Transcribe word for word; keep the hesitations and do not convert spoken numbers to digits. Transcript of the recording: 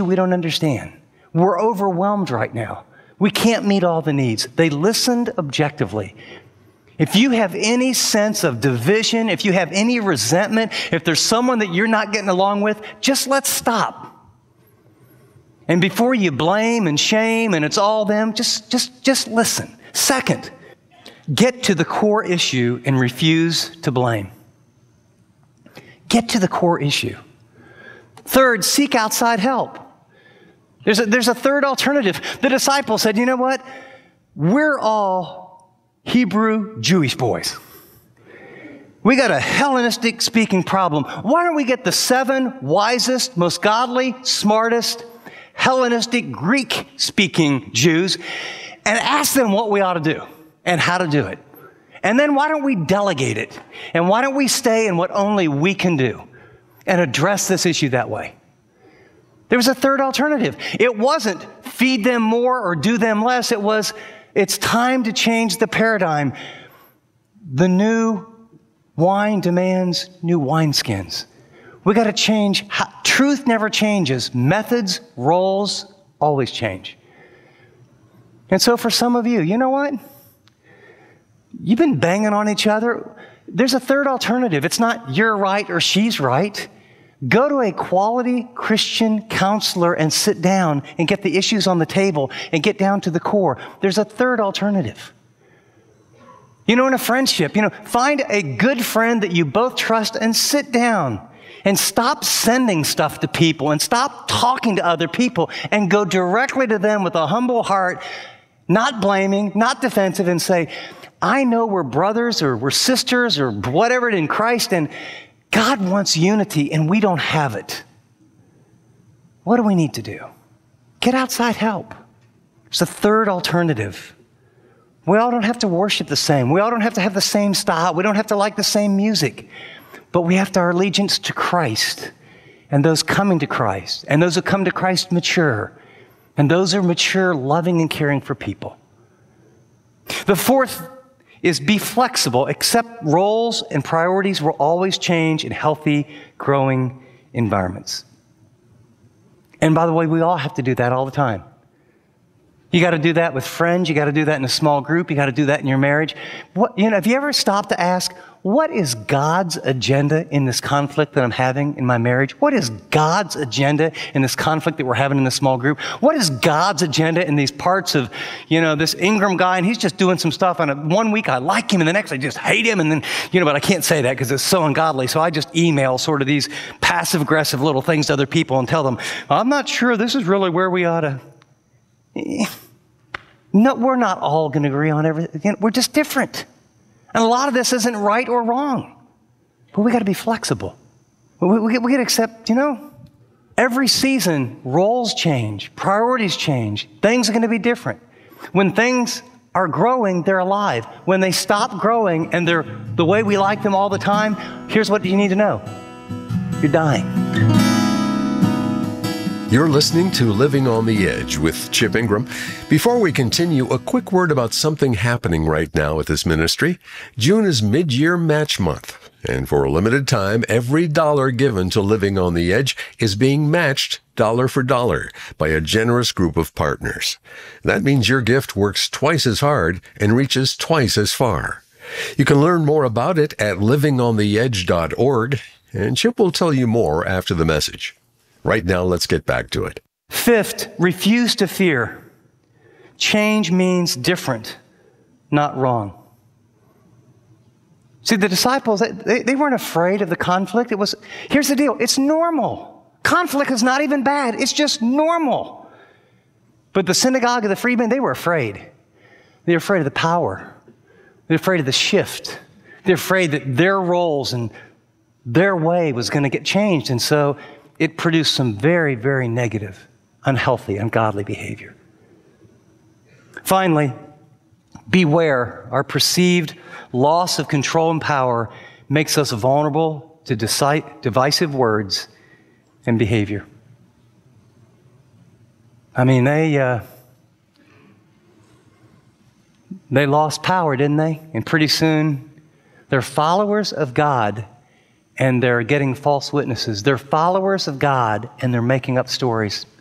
we don't understand. We're overwhelmed right now. We can't meet all the needs. They listened objectively. If you have any sense of division, if you have any resentment, if there's someone that you're not getting along with, just let's stop. And before you blame and shame and it's all them, just, just, just listen. Second, get to the core issue and refuse to blame. Get to the core issue. Third, seek outside help. There's a, there's a third alternative. The disciples said, you know what? We're all Hebrew Jewish boys. We got a Hellenistic speaking problem. Why don't we get the seven wisest, most godly, smartest, Hellenistic Greek speaking Jews and ask them what we ought to do and how to do it. And then why don't we delegate it? And why don't we stay in what only we can do and address this issue that way? There was a third alternative. It wasn't feed them more or do them less. It was, it's time to change the paradigm. The new wine demands new wineskins. We got to change. How, truth never changes. Methods, roles always change. And so for some of you, you know what? You've been banging on each other. There's a third alternative. It's not you're right or she's right. Go to a quality Christian counselor and sit down and get the issues on the table and get down to the core. There's a third alternative. You know, in a friendship, you know, find a good friend that you both trust and sit down and stop sending stuff to people and stop talking to other people and go directly to them with a humble heart, not blaming, not defensive, and say, I know we're brothers or we're sisters or whatever it in Christ, and God wants unity, and we don't have it. What do we need to do? Get outside help. It's a third alternative. We all don't have to worship the same. We all don't have to have the same style. We don't have to like the same music. But we have to our allegiance to Christ, and those coming to Christ, and those who come to Christ mature, and those who are mature, loving and caring for people. The fourth is be flexible. Accept roles and priorities will always change in healthy, growing environments. And by the way, we all have to do that all the time. You got to do that with friends. You got to do that in a small group. You got to do that in your marriage. What, you know, have you ever stopped to ask, what is God's agenda in this conflict that I'm having in my marriage? What is God's agenda in this conflict that we're having in this small group? What is God's agenda in these parts of, you know, this Ingram guy, and he's just doing some stuff, and one week I like him, and the next I just hate him, and then, you know, but I can't say that because it's so ungodly, so I just email sort of these passive-aggressive little things to other people and tell them, I'm not sure this is really where we ought to... No, we're not all going to agree on everything. We're just different. And a lot of this isn't right or wrong. But we got to be flexible. We, we, we got to accept, you know, every season, roles change, priorities change, things are going to be different. When things are growing, they're alive. When they stop growing and they're the way we like them all the time, here's what you need to know. You're dying. You're listening to Living on the Edge with Chip Ingram. Before we continue, a quick word about something happening right now at this ministry. June is mid-year match month, and for a limited time, every dollar given to Living on the Edge is being matched dollar for dollar by a generous group of partners. That means your gift works twice as hard and reaches twice as far. You can learn more about it at living on the edge dot org, and Chip will tell you more after the message. Right now, let's get back to it. Fifth, refuse to fear. Change means different, not wrong. See, the disciples, they, they weren't afraid of the conflict. It was, here's the deal, it's normal. Conflict is not even bad, it's just normal. But the synagogue of the freedmen, they were afraid. They were afraid of the power. They're afraid of the shift. They're afraid that their roles and their way was going to get changed. And so it produced some very, very negative, unhealthy, ungodly behavior. Finally, beware. Our perceived loss of control and power makes us vulnerable to deci- divisive words and behavior. I mean, they uh, they lost power, didn't they? And pretty soon, they're followers of God, and they're getting false witnesses. They're followers of God, and they're making up stories.